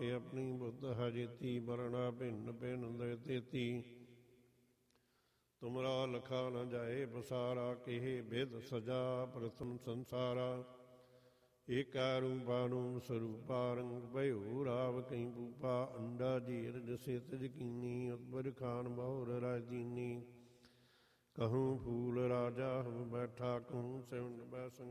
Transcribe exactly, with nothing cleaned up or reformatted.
आपे अपनी बुद्ध हजेती बरना भिन्न भिन्न देती। तुमरा लखा न जाए पसारा केहे भेद सजा प्रथम संसारा। एका रूपानुम स्वरूपा रंग भयो राव कई पूपा अंडा जीर जसे तजकीनी अकबर खान बहुर राजदीनी। कहूँ फूल राजा हम बैठा कहूँ सेवंड बैसंग